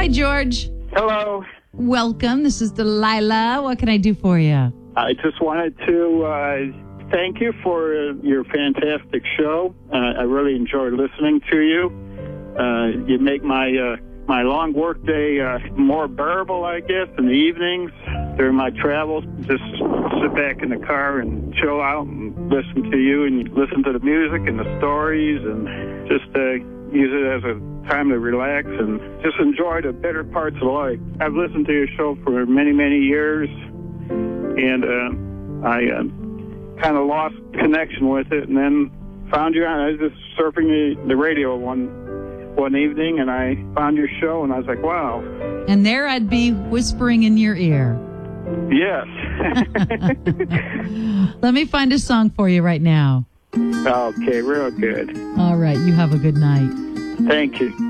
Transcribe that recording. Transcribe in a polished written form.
Hi, George. Hello. Welcome. This is Delilah. What can I do for you? I just wanted to thank you for your fantastic show. I really enjoy listening to you. You make my long work day more bearable, I guess, in the evenings during my travels. Just sit back in the car and chill out and listen to you and listen to the music and the stories and just use it as a time to relax and just enjoy the better parts of life. I've listened to your show for many, many years, and I kind of lost connection with it, and then found you. I was just surfing the radio one evening, and I found your show, and I was like, wow. And there I'd be whispering in your ear. Yes. Let me find a song for you right now. Okay, real good. All right, you have a good night. Thank you.